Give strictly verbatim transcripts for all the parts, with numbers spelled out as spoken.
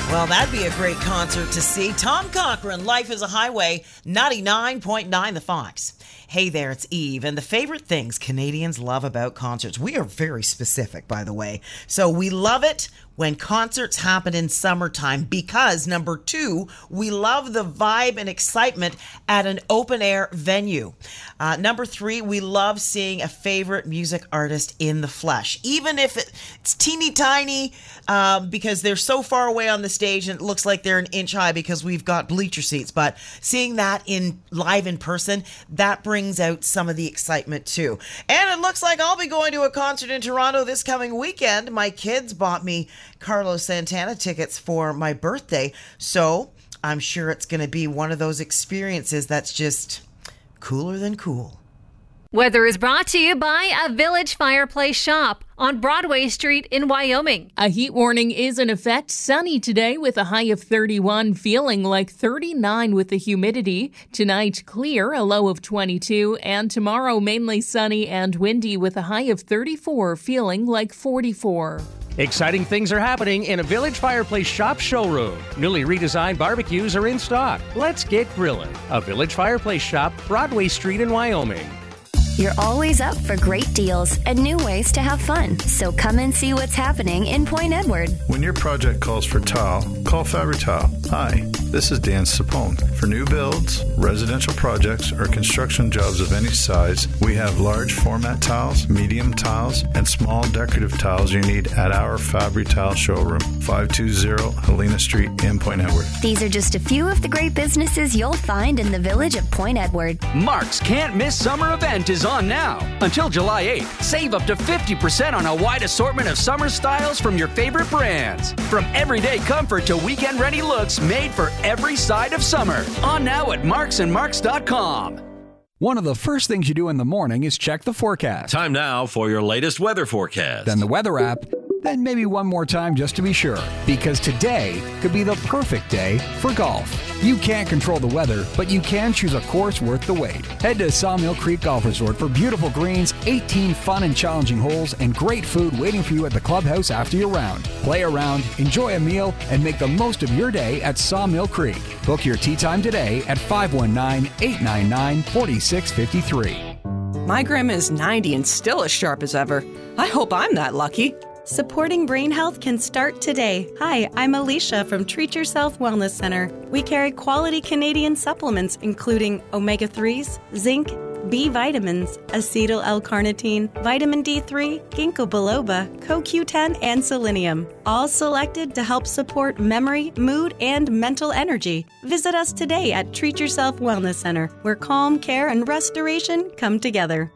Well, that'd be a great concert to see. Tom Cochrane, Life is a Highway, ninety-nine point nine The Fox. Hey there, it's Eve, and the favorite things Canadians love about concerts. We are very specific, by the way. So we love it when concerts happen in summertime because, number two, we love the vibe and excitement at an open-air venue. Uh, number three, we love seeing a favorite music artist in the flesh, even if it, it's teeny tiny, um, because they're so far away on the stage and it looks like they're an inch high because we've got bleacher seats. But seeing that in live in person, that brings out some of the excitement too. And it looks like I'll be going to a concert in Toronto this coming weekend. My kids bought me Carlos Santana tickets for my birthday, so I'm sure it's going to be one of those experiences that's just cooler than cool. Weather is brought to you by a Village Fireplace Shop on Broadway Street in Wyoming. A heat warning is in effect. Sunny today with a high of thirty-one, feeling like thirty-nine with the humidity. Tonight, clear, a low of twenty-two, and tomorrow mainly sunny and windy with a high of thirty-four, feeling like forty-four. Exciting things are happening in a Village Fireplace Shop showroom. Newly redesigned barbecues are in stock. Let's get grilling. A Village Fireplace Shop, Broadway Street in Wyoming. You're always up for great deals and new ways to have fun. So come and see what's happening in Point Edward. When your project calls for tile, call Fabri-Tile. Hi, this is Dan Sapone. For new builds, residential projects, or construction jobs of any size, we have large format tiles, medium tiles, and small decorative tiles you need at our Fabri-Tile showroom, five two zero Helena Street in Point Edward. These are just a few of the great businesses you'll find in the village of Point Edward. Mark's Can't Miss Summer event is on now. Until July eighth, save up to fifty percent on a wide assortment of summer styles from your favorite brands. From everyday comfort to weekend-ready looks made for every side of summer. On now at marks and marks dot com. One of the first things you do in the morning is check the forecast. Time now for your latest weather forecast. Then the weather app. Then maybe one more time just to be sure. Because today could be the perfect day for golf. You can't control the weather, but you can choose a course worth the wait. Head to Sawmill Creek Golf Resort for beautiful greens, eighteen fun and challenging holes, and great food waiting for you at the clubhouse after your round. Play around, enjoy a meal, and make the most of your day at Sawmill Creek. Book your tee time today at five one nine, eight nine nine, four six five three. My grandma is ninety and still as sharp as ever. I hope I'm that lucky. Supporting brain health can start today. Hi, I'm Alicia from Treat Yourself Wellness Center. We carry quality Canadian supplements including omega threes, zinc, B vitamins, acetyl L-carnitine, vitamin D three, ginkgo biloba, C O Q ten, and selenium. All selected to help support memory, mood, and mental energy. Visit us today at Treat Yourself Wellness Center, where calm, care, and restoration come together.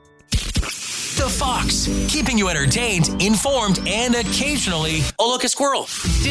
The Fox, keeping you entertained, informed, and occasionally, oh look, a squirrel.